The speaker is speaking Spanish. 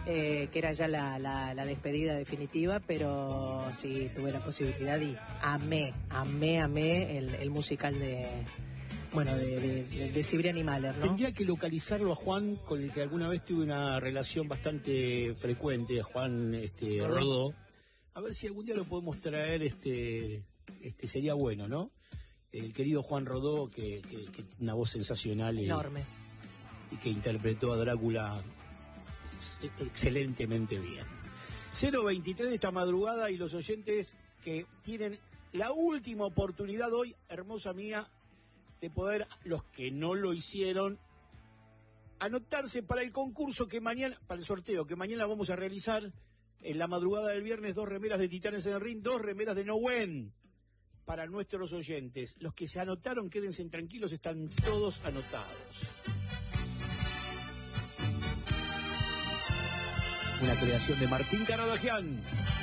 que era ya la despedida definitiva, pero sí tuve la posibilidad y amé el musical de Cibrián y Mahler, ¿no? Tendría que localizarlo a Juan, con el que alguna vez tuve una relación bastante frecuente, a Juan Rodó. A ver si algún día lo podemos traer, sería bueno, ¿no? El querido Juan Rodó, que una voz sensacional. Enorme. Y que interpretó a Drácula excelentemente bien. 023 de esta madrugada y los oyentes que tienen la última oportunidad hoy, hermosa mía, de poder, los que no lo hicieron, anotarse para el concurso que mañana, para el sorteo que mañana vamos a realizar en la madrugada del viernes. 2 remeras de Titanes en el Ring, 2 remeras de Nehuen para nuestros oyentes. Los que se anotaron, quédense tranquilos, están todos anotados. Una creación de Martín Caradagian.